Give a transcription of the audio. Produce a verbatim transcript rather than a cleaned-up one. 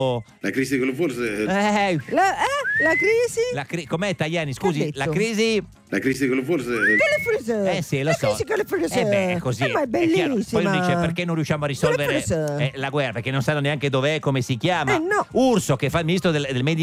La crisi con lo forse. Eh, La, eh? La crisi? la cri- com'è Tajani? Che ha Scusi, detto? la crisi. La crisi con lo forse. Che le frise? Eh sì, lo la so. crisi che le frise? Eh beh, è così. Eh, ma è chiaro. bellissima. Poi uno dice perché non riusciamo a risolvere frise? eh, la guerra? Perché non sanno neanche dov'è, come si chiama. Eh, no. Urso che fa il ministro del, del Made